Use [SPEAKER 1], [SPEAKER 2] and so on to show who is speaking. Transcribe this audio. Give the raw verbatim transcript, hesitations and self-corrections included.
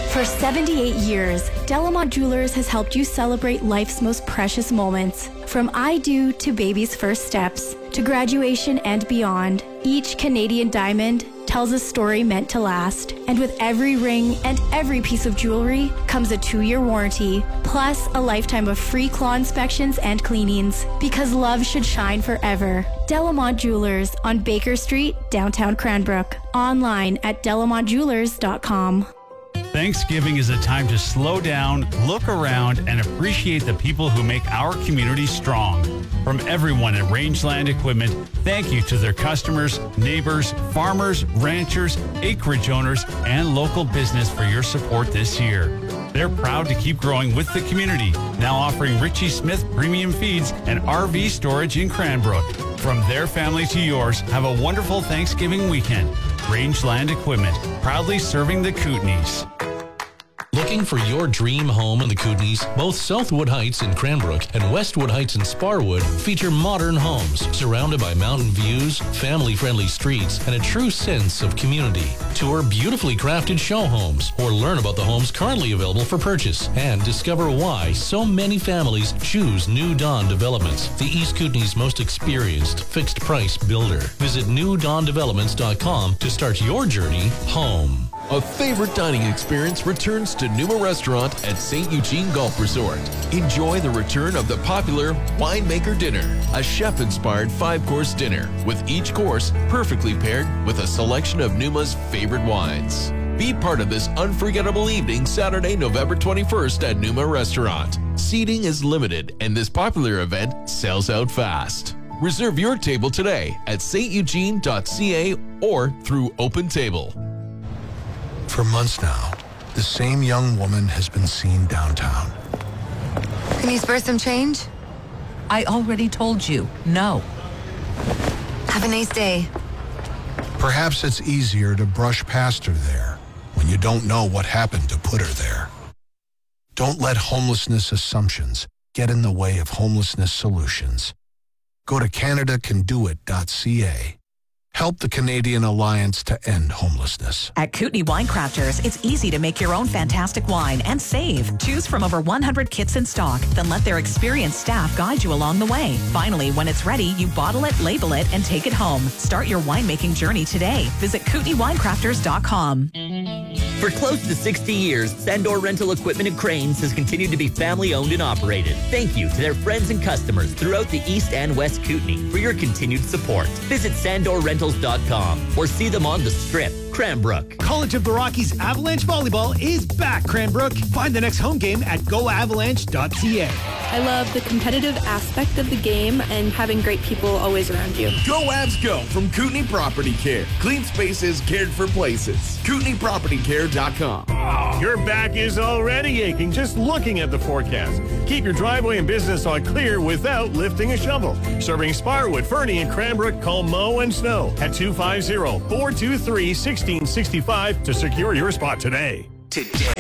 [SPEAKER 1] For seventy-eight years, Delamont Jewelers has helped you celebrate life's most precious moments. From I do to baby's first steps, to graduation and beyond, each Canadian diamond tells a story meant to last. And with every ring and every piece of jewelry comes a two-year warranty, plus a lifetime of free claw inspections and cleanings. Because love should shine forever. Delamont Jewelers on Baker Street, downtown Cranbrook. Online at delamont jewelers dot com.
[SPEAKER 2] Thanksgiving is a time to slow down, look around, and appreciate the people who make our community strong. From everyone at Rangeland Equipment, thank you to their customers, neighbors, farmers, ranchers, acreage owners, and local business for your support this year. They're proud to keep growing with the community, now offering Richie Smith Premium Feeds and R V storage in Cranbrook. From their family to yours, have a wonderful Thanksgiving weekend. Rangeland Equipment, proudly serving the Kootenays.
[SPEAKER 3] Looking for your dream home in the Kootenays? Both Southwood Heights in Cranbrook and Westwood Heights in Sparwood feature modern homes surrounded by mountain views, family-friendly streets, and a true sense of community. Tour beautifully crafted show homes or learn about the homes currently available for purchase and discover why so many families choose New Dawn Developments, the East Kootenays' most experienced fixed-price builder. Visit new dawn developments dot com to start your journey home.
[SPEAKER 4] A favorite dining experience returns to Numa Restaurant at Saint Eugene Golf Resort. Enjoy the return of the popular Winemaker Dinner, a chef-inspired five-course dinner, with each course perfectly paired with a selection of Numa's favorite wines. Be part of this unforgettable evening Saturday, November twenty-first at Numa Restaurant. Seating is limited, and this popular event sells out fast. Reserve your table today at s t eugene dot c a or through Open Table.
[SPEAKER 5] For months now, the same young woman has been seen downtown.
[SPEAKER 6] Can you spare some change?
[SPEAKER 7] I already told you, no.
[SPEAKER 6] Have a nice day.
[SPEAKER 5] Perhaps it's easier to brush past her there when you don't know what happened to put her there. Don't let homelessness assumptions get in the way of homelessness solutions. Go to canada can do it dot c a. Help the Canadian Alliance to end homelessness.
[SPEAKER 7] At Kootenay Wine Crafters, it's easy to make your own fantastic wine and save. Choose from over one hundred kits in stock, then let their experienced staff guide you along the way. Finally, when it's ready, you bottle it, label it, and take it home. Start your winemaking journey today. Visit kootenay wine crafters dot com.
[SPEAKER 8] For close to sixty years, Sandor Rental Equipment and Cranes has continued to be family-owned and operated. Thank you to their friends and customers throughout the East and West Kootenay for your continued support. Visit sandor rentals dot com or see them on the Strip, Cranbrook.
[SPEAKER 9] College of the Rockies Avalanche Volleyball is back, Cranbrook. Find the next home game at go avalanche dot c a.
[SPEAKER 10] I love the competitive aspect of the game and having great people always around you.
[SPEAKER 11] Go Avs Go from Kootenay Property Care. Clean spaces cared for places. kootenay property care dot com.
[SPEAKER 12] Your back is already aching just looking at the forecast. Keep your driveway and business on clear without lifting a shovel. Serving Sparwood, Fernie, and Cranbrook, call Mo and Snow at two five zero, four two three, one six six five to secure your spot today.
[SPEAKER 13] Today